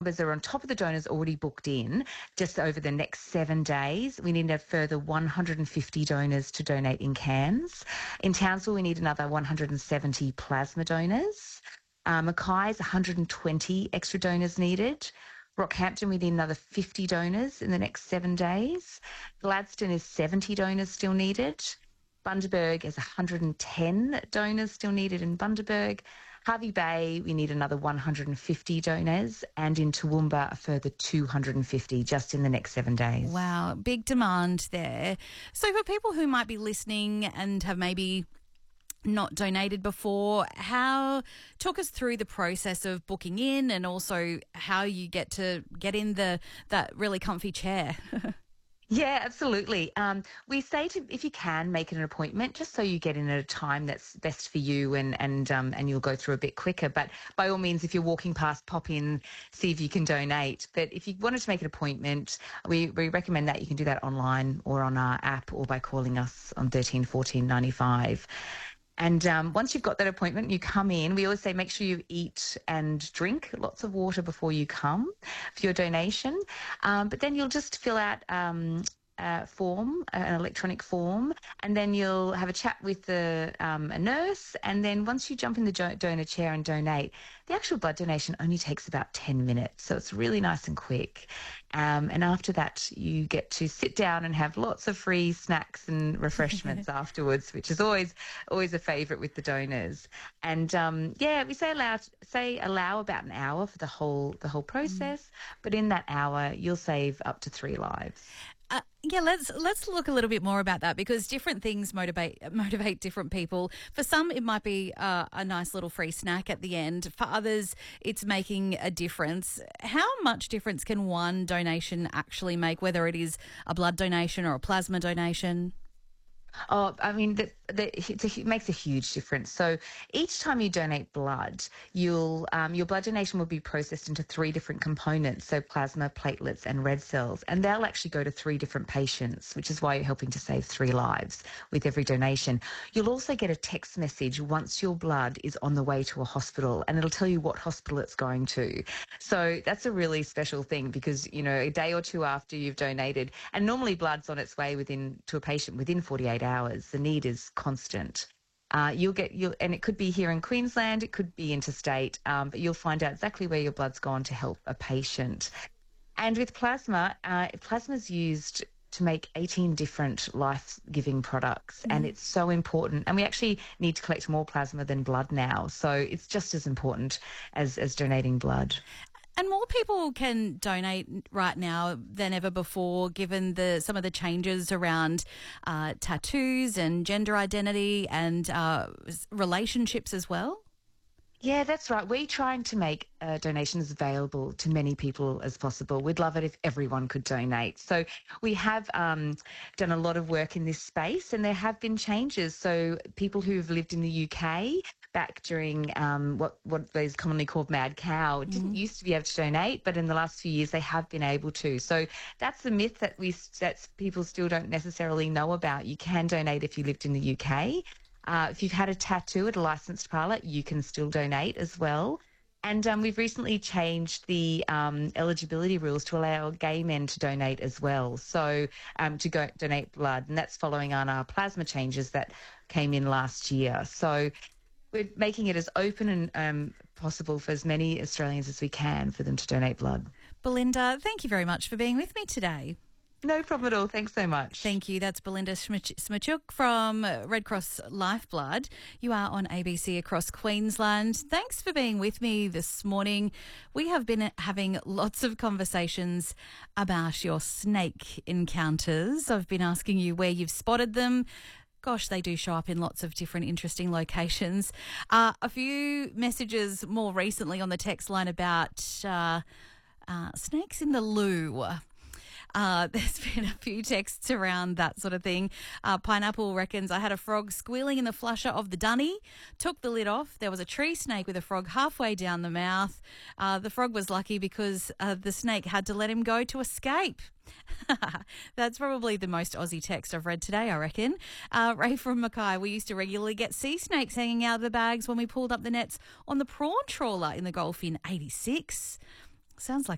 numbers are on top of the donors already booked in. Just over the next 7 days, we need a further 150 donors to donate in Cairns. In Townsville, we need another 170 plasma donors. Mackay's 120 extra donors needed. Rockhampton, we need another 50 donors in the next 7 days. Gladstone is 70 donors still needed. Bundaberg is 110 donors still needed in Bundaberg. Hervey Bay, we need another 150 donors, and in Toowoomba, a further 250 just in the next 7 days. Wow, big demand there. So for people who might be listening and have maybe not donated before, talk us through the process of booking in and also how you get in that really comfy chair. Yeah, absolutely. We say if you can, make it an appointment just so you get in at a time that's best for you and you'll go through a bit quicker. But by all means, if you're walking past, pop in, see if you can donate. But if you wanted to make an appointment, we recommend that you can do that online or on our app or by calling us on 13 14 95. And once you've got that appointment, you come in. We always say make sure you eat and drink lots of water before you come for your donation. But then you'll just fill out a form, an electronic form, and then you'll have a chat with a nurse. And then once you jump in the donor chair and donate, the actual blood donation only takes about 10 minutes. So it's really nice and quick. And after that, you get to sit down and have lots of free snacks and refreshments afterwards, which is always a favourite with the donors. And we say allow about an hour for the whole process, but in that hour, you'll save up to 3 lives. Let's look a little bit more about that, because different things motivate different people. For some, it might be a nice little free snack at the end. For others, it's making a difference. How much difference can one donation actually make, whether it is a blood donation or a plasma donation? Oh, I mean, it makes a huge difference. So each time you donate blood, your blood donation will be processed into 3 different components, so plasma, platelets and red cells, and they'll actually go to 3 different patients, which is why you're helping to save 3 lives with every donation. You'll also get a text message once your blood is on the way to a hospital, and it'll tell you what hospital it's going to. So that's a really special thing, because, a day or 2 after you've donated, and normally blood's on its way to a patient within 48 hours. The need is constant. And it could be here in Queensland, it could be interstate, but you'll find out exactly where your blood's gone to help a patient. And with plasma, plasma's used to make 18 different life-giving products, and it's so important. And we actually need to collect more plasma than blood now, so it's just as important as donating blood. And more people can donate right now than ever before, given some of the changes around tattoos and gender identity and relationships as well. Yeah, that's right. We're trying to make donations available to many people as possible. We'd love it if everyone could donate. So we have done a lot of work in this space, and there have been changes. So people who've lived in the UK back during what is commonly called mad cow didn't used to be able to donate, but in the last few years they have been able to. So that's the myth that people still don't necessarily know about. You can donate if you lived in the UK. If you've had a tattoo at a licensed parlour, you can still donate as well. And we've recently changed the eligibility rules to allow gay men to donate as well, so to donate blood. And that's following on our plasma changes that came in last year. So we're making it as open and possible for as many Australians as we can for them to donate blood. Belinda, thank you very much for being with me today. No problem at all. Thanks so much. Thank you. That's Belinda Smachuk from Red Cross Lifeblood. You are on ABC across Queensland. Thanks for being with me this morning. We have been having lots of conversations about your snake encounters. I've been asking you where you've spotted them. Gosh, they do show up in lots of different interesting locations. A few messages more recently on the text line about snakes in the loo. There's been a few texts around that sort of thing. Pineapple reckons, I had a frog squealing in the flusher of the dunny, took the lid off. There was a tree snake with a frog halfway down the mouth. The frog was lucky because the snake had to let him go to escape. That's probably the most Aussie text I've read today, I reckon. Ray from Mackay, we used to regularly get sea snakes hanging out of the bags when we pulled up the nets on the prawn trawler in the Gulf in 86. Sounds like